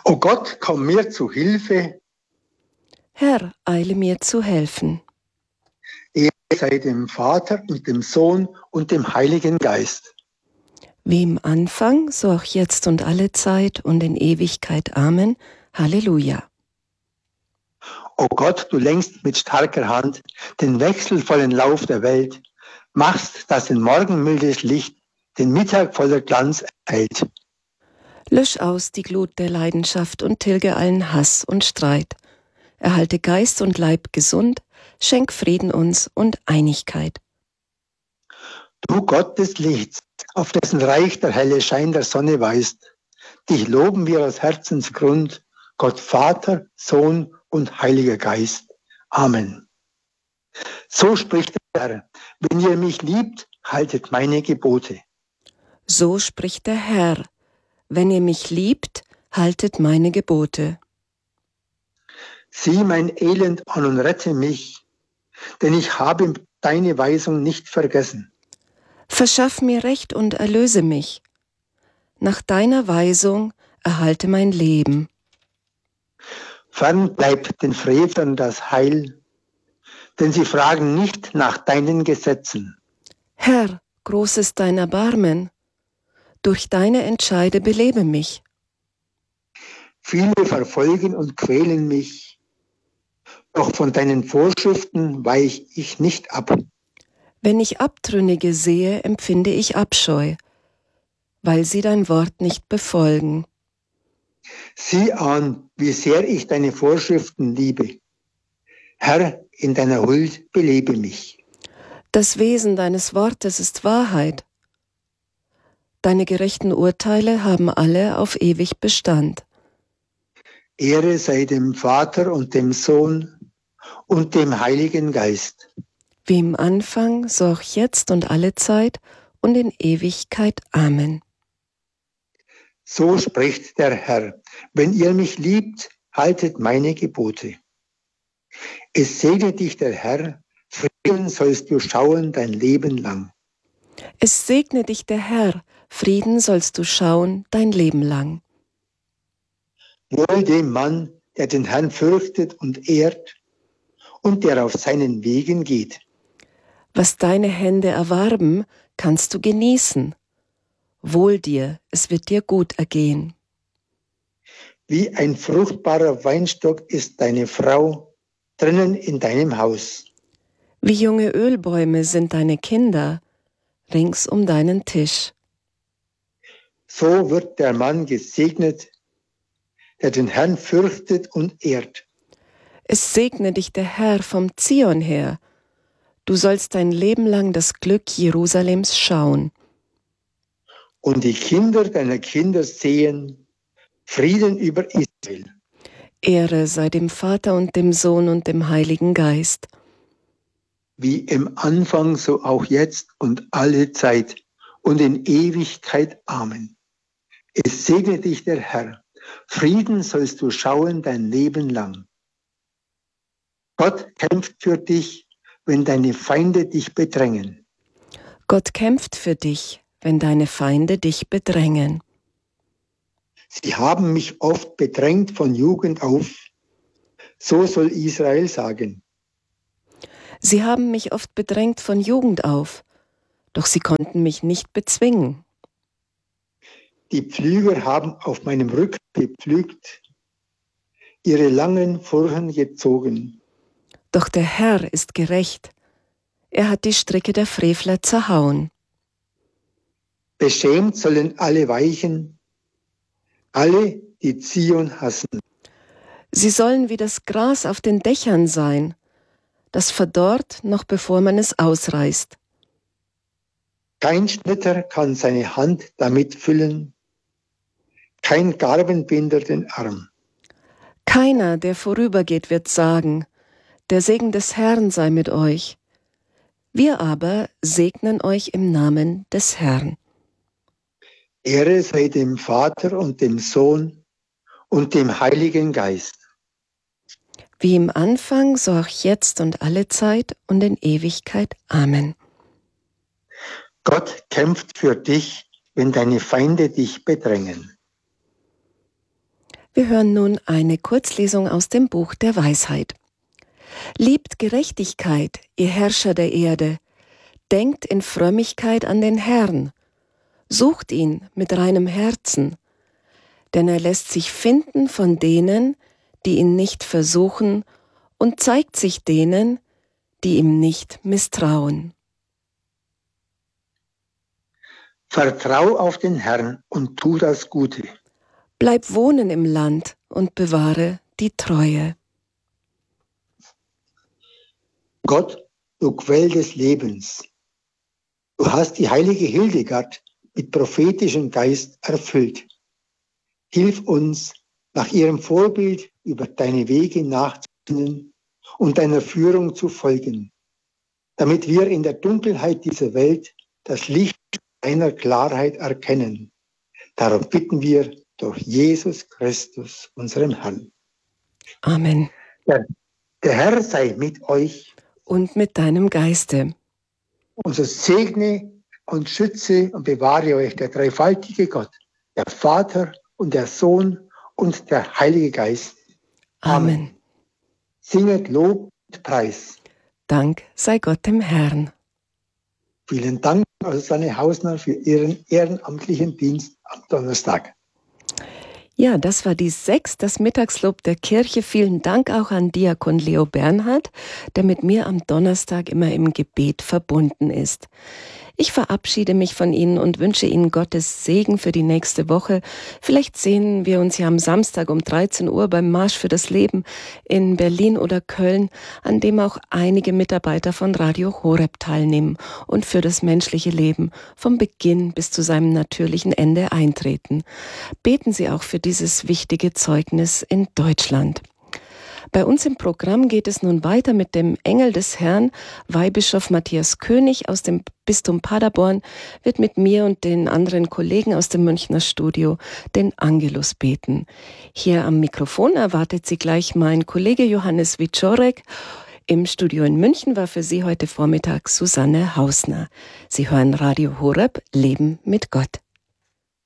O Gott, komm mir zu Hilfe. Herr, eile mir zu helfen. Ehre sei dem Vater und dem Sohn und dem Heiligen Geist. Wie im Anfang, so auch jetzt und alle Zeit und in Ewigkeit. Amen. Halleluja. O Gott, du lenkst mit starker Hand den wechselvollen Lauf der Welt, machst, dass in morgenmildes Licht den Mittag voller Glanz erhält. Lösch aus die Glut der Leidenschaft und tilge allen Hass und Streit. Erhalte Geist und Leib gesund, schenk Frieden uns und Einigkeit. Du Gott des Lichts, auf dessen Reich der helle Schein der Sonne weist, dich loben wir aus Herzensgrund, Gott Vater, Sohn und Heiliger Geist. Amen. So spricht der Herr, wenn ihr mich liebt, haltet meine Gebote. So spricht der Herr, wenn ihr mich liebt, haltet meine Gebote. Sieh mein Elend an und rette mich, denn ich habe deine Weisung nicht vergessen. Verschaff mir Recht und erlöse mich. Nach deiner Weisung erhalte mein Leben. Fern bleibt den Frevlern das Heil, denn sie fragen nicht nach deinen Gesetzen. Herr, groß ist dein Erbarmen. Durch deine Entscheide belebe mich. Viele verfolgen und quälen mich, doch von deinen Vorschriften weich ich nicht ab. Wenn ich Abtrünnige sehe, empfinde ich Abscheu, weil sie dein Wort nicht befolgen. Sieh an, wie sehr ich deine Vorschriften liebe. Herr, in deiner Huld belebe mich. Das Wesen deines Wortes ist Wahrheit. Deine gerechten Urteile haben alle auf ewig Bestand. Ehre sei dem Vater und dem Sohn und dem Heiligen Geist. Wie im Anfang, so auch jetzt und alle Zeit und in Ewigkeit. Amen. So spricht der Herr, wenn ihr mich liebt, haltet meine Gebote. Es segne dich der Herr, Frieden sollst du schauen dein Leben lang. Es segne dich der Herr, Frieden sollst du schauen dein Leben lang. Wohl dem Mann, der den Herrn fürchtet und ehrt und der auf seinen Wegen geht. Was deine Hände erwarben, kannst du genießen. Wohl dir, es wird dir gut ergehen. Wie ein fruchtbarer Weinstock ist deine Frau drinnen in deinem Haus. Wie junge Ölbäume sind deine Kinder rings um deinen Tisch. So wird der Mann gesegnet, der den Herrn fürchtet und ehrt. Es segne dich der Herr vom Zion her. Du sollst dein Leben lang das Glück Jerusalems schauen. Und die Kinder deiner Kinder sehen Frieden über Israel. Ehre sei dem Vater und dem Sohn und dem Heiligen Geist. Wie im Anfang, so auch jetzt und alle Zeit und in Ewigkeit. Amen. Es segne dich der Herr. Frieden sollst du schauen dein Leben lang. Gott kämpft für dich, wenn deine Feinde dich bedrängen. Gott kämpft für dich, wenn deine Feinde dich bedrängen. Sie haben mich oft bedrängt von Jugend auf. So soll Israel sagen. Sie haben mich oft bedrängt von Jugend auf, doch sie konnten mich nicht bezwingen. Die Pflüger haben auf meinem Rücken gepflügt, ihre langen Furchen gezogen. Doch der Herr ist gerecht. Er hat die Stricke der Frevler zerhauen. Beschämt sollen alle weichen, alle, die Zion hassen. Sie sollen wie das Gras auf den Dächern sein, das verdorrt, noch bevor man es ausreißt. Kein Schnitter kann seine Hand damit füllen, kein Garbenbinder den Arm. Keiner, der vorübergeht, wird sagen, der Segen des Herrn sei mit euch. Wir aber segnen euch im Namen des Herrn. Ehre sei dem Vater und dem Sohn und dem Heiligen Geist. Wie im Anfang, so auch jetzt und alle Zeit und in Ewigkeit. Amen. Gott kämpft für dich, wenn deine Feinde dich bedrängen. Wir hören nun eine Kurzlesung aus dem Buch der Weisheit. Liebt Gerechtigkeit, ihr Herrscher der Erde, denkt in Frömmigkeit an den Herrn, sucht ihn mit reinem Herzen, denn er lässt sich finden von denen, die ihn nicht versuchen, und zeigt sich denen, die ihm nicht misstrauen. Vertrau auf den Herrn und tu das Gute. Bleib wohnen im Land und bewahre die Treue. Gott, du Quell des Lebens, du hast die heilige Hildegard mit prophetischem Geist erfüllt. Hilf uns, nach ihrem Vorbild über deine Wege nachzusinnen und deiner Führung zu folgen, damit wir in der Dunkelheit dieser Welt das Licht deiner Klarheit erkennen. Darum bitten wir durch Jesus Christus, unserem Herrn. Amen. Der Herr sei mit euch. Und mit deinem Geiste. Und so segne und schütze und bewahre euch der dreifaltige Gott, der Vater und der Sohn und der Heilige Geist. Amen. Singet Lob und Preis. Dank sei Gott dem Herrn. Vielen Dank, Susanne Hausner, für Ihren ehrenamtlichen Dienst am Donnerstag. Ja, das war die 6, das Mittagslob der Kirche. Vielen Dank auch an Diakon Leo Bernhard, der mit mir am Donnerstag immer im Gebet verbunden ist. Ich verabschiede mich von Ihnen und wünsche Ihnen Gottes Segen für die nächste Woche. Vielleicht sehen wir uns ja am Samstag um 13 Uhr beim Marsch für das Leben in Berlin oder Köln, an dem auch einige Mitarbeiter von Radio Horeb teilnehmen und für das menschliche Leben vom Beginn bis zu seinem natürlichen Ende eintreten. Beten Sie auch für dieses wichtige Zeugnis in Deutschland. Bei uns im Programm geht es nun weiter mit dem Engel des Herrn. Weihbischof Matthias König aus dem Bistum Paderborn wird mit mir und den anderen Kollegen aus dem Münchner Studio den Angelus beten. Hier am Mikrofon erwartet Sie gleich mein Kollege Johannes Wiczorek. Im Studio in München war für Sie heute Vormittag Susanne Hausner. Sie hören Radio Horeb, Leben mit Gott.